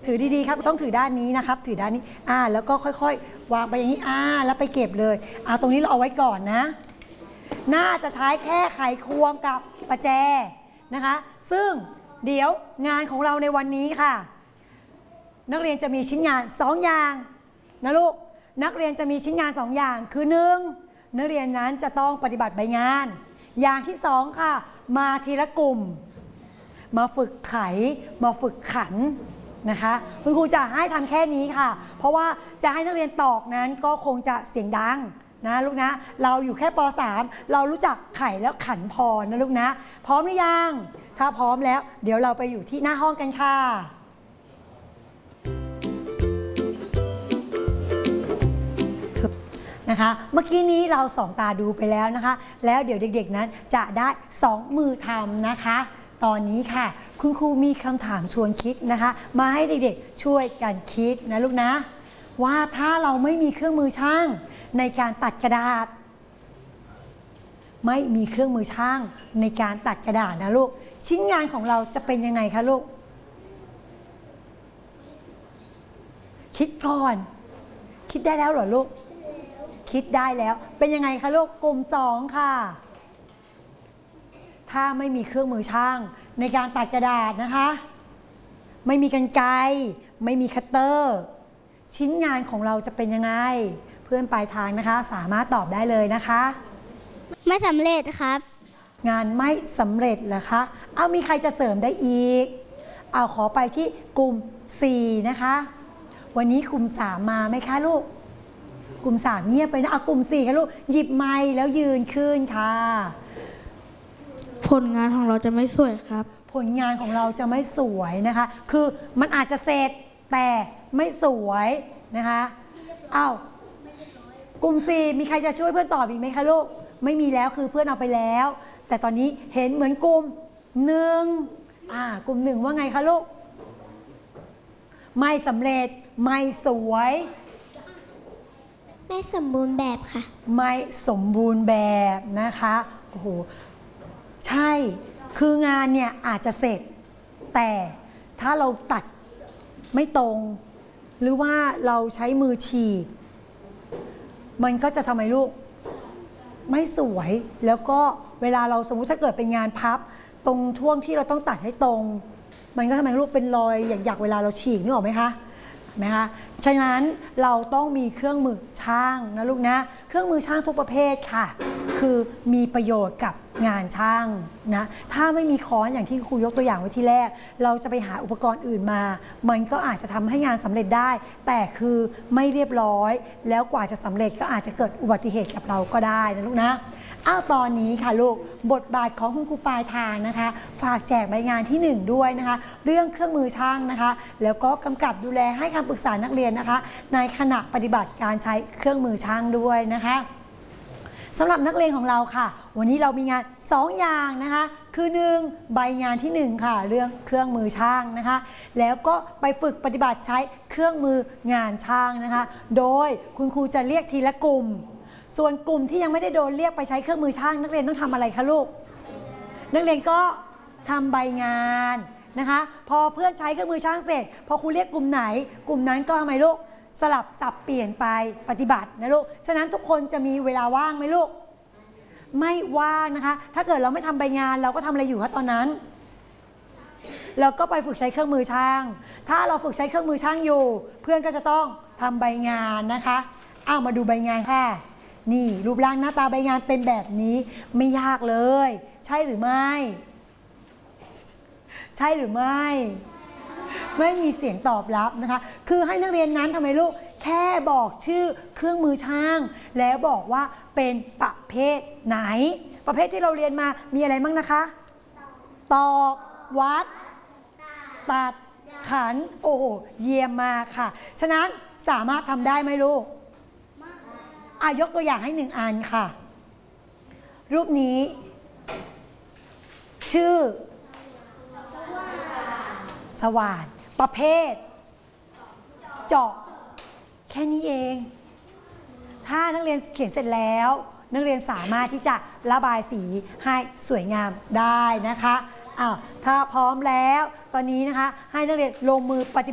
ถือดีๆครับต้องถือด้านนี้นะครับถือด้านนี้แล้วก็ค่อยๆวางไปอย่างนี้แล้วไปเก็บเลยตรงนี้เราเอาไว้ก่อนนะน่าจะใช้แค่ไขควงกับประแจนะคะซึ่งเดี๋ยวงานของเราในวันนี้ค่ะนักเรียนจะมีชิ้นงาน2อย่างนะลูกนักเรียนจะมีชิ้นงาน2อย่างคือ1นักเรียนนั้นจะต้องปฏิบัติใบงานอย่างที่2ค่ะมาทีละกลุ่มมาฝึกไขมาฝึกขันนะคะคุณครูจะให้ทำแค่นี้ค่ะเพราะว่าจะให้นักเรียนตอกนั้นก็คงจะเสียงดังนะลูกนะเราอยู่แค่ป.3 เรารู้จักไขแล้วขันพอนะลูกนะพร้อมหรือยังถ้าพร้อมแล้วเดี๋ยวเราไปอยู่ที่หน้าห้องกันค่ะนะคะเมื่อกี้นี้เรา2 ตาดูไปแล้วนะคะแล้วเดี๋ยวเด็กๆนั้นจะได้2 มือทำนะคะตอนนี้ค่ะคุณครูมีคำถามชวนคิดนะคะมาให้เด็กๆช่วยกันคิดนะลูกนะว่าถ้าเราไม่มีเครื่องมือช่างในการตัดกระดาษไม่มีเครื่องมือช่างในการตัดกระดาษนะลูกชิ้นงานของเราจะเป็นยังไงคะลูกคิดก่อนคิดได้แล้วเหรอลูกคิดได้แล้วเป็นยังไงคะลูกกลุ่ม2ค่ะถ้าไม่มีเครื่องมือช่างในการตัดกระดาษนะคะไม่มีกรรไกรไม่มีคัตเตอร์ชิ้นงานของเราจะเป็นยังไงเพื่อนปลายทางนะคะสามารถตอบได้เลยนะคะไม่สำเร็จครับงานไม่สำเร็จเหรอคะมีใครจะเสริมได้อีกขอไปที่กลุ่ม4นะคะวันนี้กลุ่ม3มาไหมคะลูกกลุ่ม3เงียบไปนะกลุ่ม4ค่ะลูกหยิบไมค์แล้วยืนขึ้นค่ะผลงานของเราจะไม่สวยครับผลงานของเราจะไม่สวยนะคะคือมันอาจจะเสร็จแต่ไม่สวยนะคะกลุ่ม4มีใครจะช่วยเพื่อนตอบอีกไหมคะลูกไม่มีแล้วคือเพื่อนเอาไปแล้วแต่ตอนนี้เห็นเหมือนกลุ่ม1กลุ่ม1ว่าไงคะลูกไม่สำเร็จไม่สวยไม่สมบูรณ์แบบค่ะไม่สมบูรณ์แบบนะคะโอ้โหใช่คืองานเนี่ยอาจจะเสร็จแต่ถ้าเราตัดไม่ตรงหรือว่าเราใช้มือฉีกมันก็จะทำไมลูกไม่สวยแล้วก็เวลาเราสมมุติถ้าเกิดเป็นงานพับตรงช่วงที่เราต้องตัดให้ตรงมันก็ทำไมลูกเป็นรอยหยักๆเวลาเราฉีกนึกออกไหมคะฉะนั้นเราต้องมีเครื่องมือช่างนะลูกนะเครื่องมือช่างทุกประเภทค่ะคือมีประโยชน์กับงานช่างนะถ้าไม่มีค้อนอย่างที่ครูยกตัวอย่างไว้ที่แรกเราจะไปหาอุปกรณ์อื่นมามันก็อาจจะทำให้งานสำเร็จได้แต่คือไม่เรียบร้อยแล้วกว่าจะสำเร็จก็อาจจะเกิดอุบัติเหตุกับเราก็ได้นะลูกนะตอนนี้ค่ะลูกบทบาทของคุณครูปลายทางนะคะฝากแจกใบงานที่1ด้วยนะคะเรื่องเครื่องมือช่างนะคะแล้วก็กำกับดูแลให้คำปรึกษานักเรียนนะคะในขณะปฏิบัติการใช้เครื่องมือช่างด้วยนะคะสำหรับนักเรียนของเราค่ะวันนี้เรามีงาน2อย่างนะคะคือ1ใบงานที่1ค่ะเรื่องเครื่องมือช่างนะคะแล้วก็ไปฝึกปฏิบัติใช้เครื่องมืองานช่างนะคะโดยคุณครูจะเรียกทีละกลุ่มส่วนกลุ่มที่ยังไม่ได้โดนเรียกไปใช้เครื่องมือช่างนักเรียนต้องทำอะไรคะลูกนักเรียนก็ทำใบงานนะคะพอเพื่อนใช้เครื่องมือช่างเสร็จพอครูเรียกกลุ่มไหนกลุ่มนั้นก็ทำไมลูกสลับสับเปลี่ยนไปปฏิบัตินะลูกฉะนั้นทุกคนจะมีเวลาว่างไหมลูกไม่ว่างนะคะถ้าเกิดเราไม่ทำใบงานเราก็ทำอะไรอยู่คะตอนนั้นเราก็ไปฝึกใช้เครื่องมือช่างถ้าเราฝึกใช้เครื่องมือช่างอยู่เพื่อนก็จะต้องทำใบงานนะคะมาดูใบงานค่ะนี่รูปร่างหน้าตาใบงานเป็นแบบนี้ไม่ยากเลยใช่หรือไม่ใช่หรือไม่มีเสียงตอบรับนะคะคือให้นักเรียนนั้นทำไมลูกแค่บอกชื่อเครื่องมือช่างแล้วบอกว่าเป็นประเภทไหนประเภทที่เราเรียนมามีอะไรบ้างนะคะตอกวัดตัดขันโอ้โหเยี่ยมมากค่ะฉะนั้นสามารถทำได้ไหมลูกยกตัวอย่างให้1 อันค่ะรูปนี้ชื่อสว่านประเภทเจาะแค่นี้เองถ้านักเรียนเขียนเสร็จแล้วนักเรียนสามารถที่จะระบายสีให้สวยงามได้นะคะถ้าพร้อมแล้วตอนนี้นะคะให้นักเรียนลงมือปฏิบัติ